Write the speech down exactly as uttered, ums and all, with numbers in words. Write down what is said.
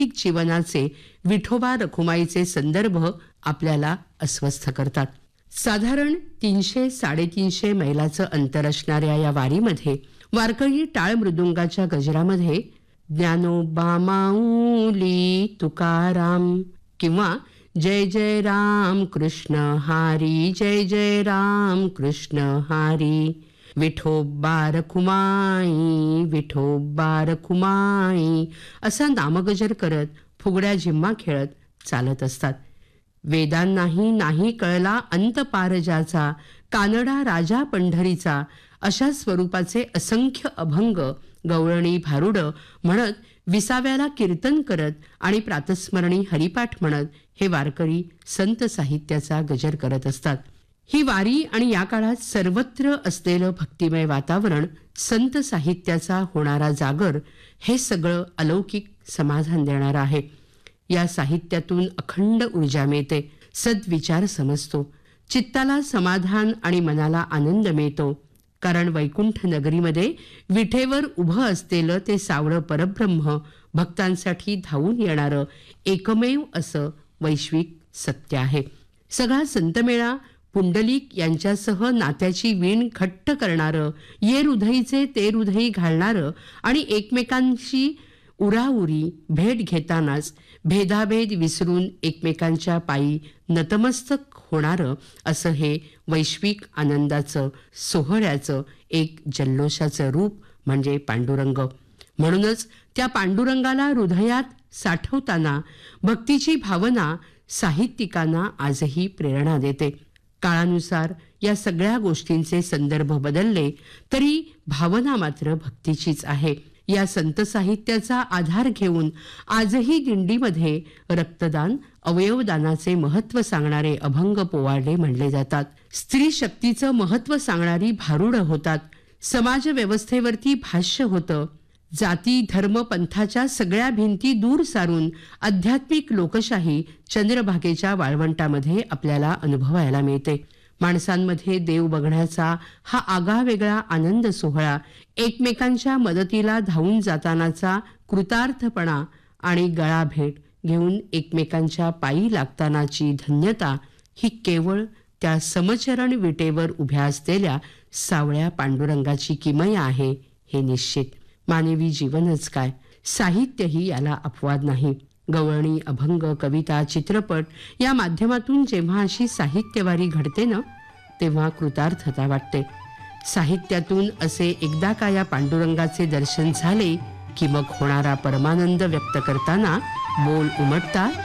आध्यात्मिक जीवनाचे विठोबा रखुमाईचे संदर्भ आपल्याला अस्वस्थ करतात. साधारण तीनशे साडेतीनशे मैलाचं अंतर असणाऱ्या या वारीमध्ये वारकरी टाळ मृदुंगाच्या गजरामध्ये ज्ञानोबा माऊली तुकाराम किंवा जय जय राम कृष्ण हारी, जय जय राम कृष्ण हारी, विठोबा रखुमाई, विठोबा रखुमाई असा नामगजर करत फुगड्या झिम्मा खेळत चालत असतात. वेदांनाही नाही कळला अंत पार ज्याचा, कानडा राजा पंढरीचा अशा स्वरूपाचे असंख्य अभंग, गवळणी, भारुड म्हणत विसाव्याला कीर्तन करत आणि प्रातस्मरणी हरिपाठ म्हणत हे वारकरी संत साहित्याचा गजर करत असतात. ही वारी आणि या काळात सर्वत्र असलेलं भक्तिमय वातावरण, संत साहित्याचा होणारा जागर हे सगळं अलौकिक समाधान देणारं आहे. या साहित्यातून अखंड ऊर्जा मिळते, सद्विचार समजतो, चित्ताला समाधान आणि मनाला आनंद मिळतो. कारण वैकुंठ नगरीमध्ये विठेवर उभं असलेलं ते सावळं परब्रह्म भक्तांसाठी धावून येणारं एकमेव असं वैश्विक सत्य आहे. सगळा संतमेळा पुंडलिक यांच्यासह नात्याची वीण घट्ट करणारं, ये हृदयीचे ते हृदयी घालणारं आणि एकमेकांशी उराउरी भेट घेतानाच भेदाभेद विसरून एकमेकांच्या पायी नतमस्तक होणारं असं हे वैश्विक आनंदाचं सोहळ्याचं एक जल्लोषाचं रूप म्हणजे पांडुरंग. म्हणूनच त्या पांडुरंगाला हृदयात साठवताना भक्तीची भावना साहित्यिकांना आजही प्रेरणा देते. काळानुसार या सगळ्या गोष्टींचे संदर्भ बदलले तरी भावना मात्र भक्तीचीच आहे. या संत साहित्याचा आधार घेऊन आजही दिंडीमध्ये रक्तदान, अवयवदानाचे महत्त्व सांगणारे अभंग पोवाडले म्हणले जातात. स्त्री शक्तीचं महत्त्व सांगणारी भारुड होतात. समाज व्यवस्थेवरती भाष्य होतं. जाती धर्म पंथाच्या सगळ्या भिंती दूर सारून आध्यात्मिक लोकशाही चंद्रभागेच्या वाळवंटामध्ये आपल्याला अनुभवायला मिळते. माणसांमध्ये देव बघण्याचा हा आगळावेगळा आनंद सोहळा, एकमेकांच्या मदतीला धावून जातानाचा कृतार्थपणा आणि गळाभेट घेऊन एकमेकांच्या पायी लागतानाची धन्यता ही केवळ त्या समचरण विटेवर उभ्या असलेल्या सावळ्या पांडुरंगाची किमया आहे हे निश्चित. मानवी जीवनच काय, साहित्यही याला अपवाद नाही. गवळणी, अभंग, कविता, चित्रपट या माध्यमातून जेव्हा अशी साहित्यवारी घडते ना, तेव्हा कृतार्थता वाटते. साहित्यातून असे एकदा का या पांडुरंगाचे दर्शन झाले की मग होणारा परमानंद व्यक्त करताना बोल उमटतात